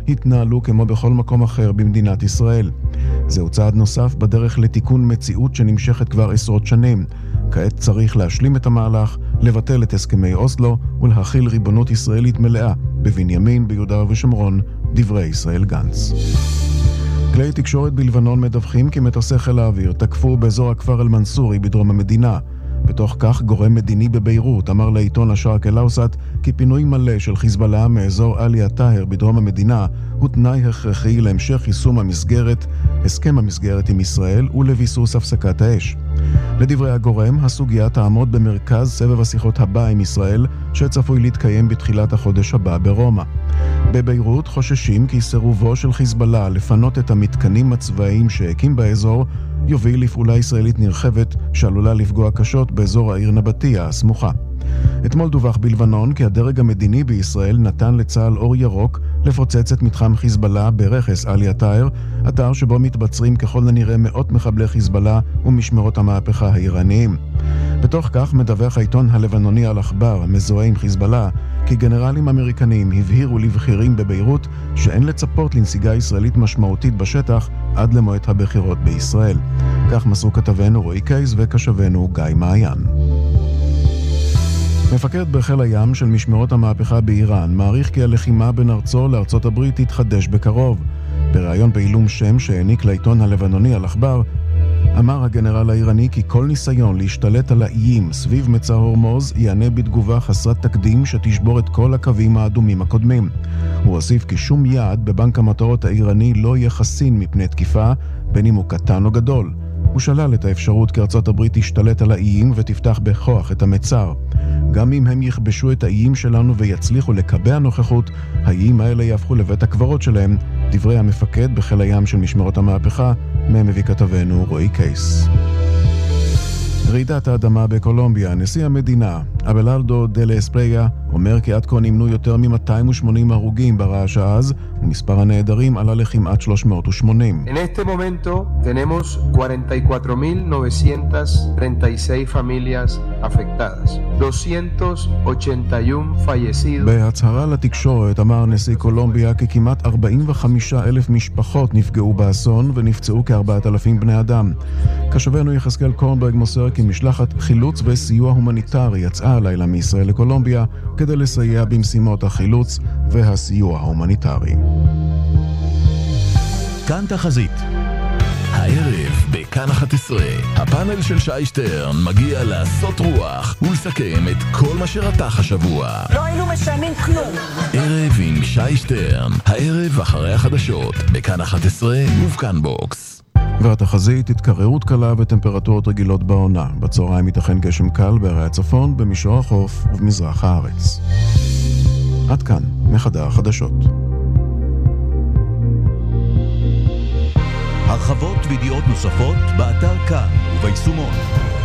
התנהלו כמו בכל מקום אחר במדינת ישראל. זהו צעד נוסף בדרך לתיקון מציאות שנמשכת כבר עשרות שנים. כעת צריך להשלים את המהלך, לבטל את הסכמי אוסלו ולהחיל ריבונות ישראלית מלאה בבנימין, ביהודה ושומרון, דברי ישראל גנץ. כלי תקשורת בלבנון מדווחים כי מטוסי חיל האוויר תקפו באזור הכפר אל-מנסורי בדרום המדינה. בתוך כך גורם מדיני בביירות אמר לעיתון השרק אל-אוסט כי פינוי מלא של חיזבאללה מאזור עלי טאהר בדרום המדינה הוא תנאי הכרחי להמשך יישום הסכם המסגרת עם ישראל ולביסוס הפסקת האש. לדברי הגורם, הסוגיה תעמוד במרכז סבב השיחות הבא עם ישראל שצפוי להתקיים בתחילת החודש הבא ברומא. בביירות חוששים כי סירובו של חיזבאללה לפנות את המתקנים הצבאיים שהקים באזור יוביל לפעולה ישראלית נרחבת שעלולה לפגוע קשות באזור העיר נבטיה הסמוכה. אתמול דווח בלבנון כי הדרג המדיני בישראל נתן לצה"ל אור ירוק לפוצץ את מתחם חיזבאללה ברכס עלי טאהר, אתר שבו מתבצרים ככל הנראה מאות מחבלי חיזבאללה ומשמרות המהפכה האיראניים. בתוך כך מדווח העיתון הלבנוני אל-אחבר המזוהה עם חיזבאללה כי גנרלים אמריקנים הבהירו לבכירים בביירות שאין לצפות לנסיגה ישראלית משמעותית בשטח עד למועד הבחירות בישראל. כך מסרו כתבנו רועי קייס וכשבנו גיא מעיין. מפקד בחיל הים של משמרות המהפכה באיראן מעריך כי הלחימה בין ארצו לארצות הברית תתחדש בקרוב. בראיון בעילום שם שהעניק לעיתון הלבנוני אל-אחבר, אמר הגנרל האיראני כי כל ניסיון להשתלט על האיים סביב מצר הורמוז יענה בתגובה חסרת תקדים שתשבור את כל הקווים האדומים הקודמים. הוא הוסיף כי שום יעד בבנק המטרות האיראני לא יהיה חסין מפני תקיפה, בין אם הוא קטן או גדול. הוא שלל את האפשרות כי ארצות הברית תשתלט על האיים ותפתח בכוח את המצר. גם אם הם יכבשו את האיים שלנו ויצליחו לקבע נוכחות, האיים האלה יהפכו לבית הקברות שלהם, דברי המפקד בחיל הים של משמרות המהפכה, מביא כתבנו רועי קייס. רעידת האדמה בקולומביה, נשיא המדינה, אבלארדו דה אספריה, אומר כי עד כה נמנו יותר מ-280 הרוגים ברעש העז, ומספר הנעדרים עלה לכמעט 380. En este momento tenemos 44.936 familias afectadas, 281 fallecidos. בהצהרה לתקשורת אמר נשיא קולומביה כי כמעט 45,000 משפחות נפגעו באסון ונפצעו כ-4,000 בני אדם. כשבנו יחזקאל קורנברג מוסר כי משלחת חילוץ וסיוע הומניטרי יצאה הלילה מישראל לקולומביה כדי לסייע במשימות החילוץ והסיוע ההומניטרי. כאן תחזית. הערב בכאן 11, הפאנל של שי שטרן מגיע לעשות רוח ולסכם את כל מה שרתח השבוע. לא היינו משנים כלום. ערב עם שי שטרן, הערב אחרי החדשות, בכאן 11 ובכאן בוקס. והתחזית, התקררות קלה וטמפרטורות רגילות בעונה. בצהריים ייתכן גשם קל בערי הצפון, במישור החוף ובמזרח הארץ. עד כאן, מחדר החדשות. הרחבות וידיעות נוספות באתר כאן וביישומון.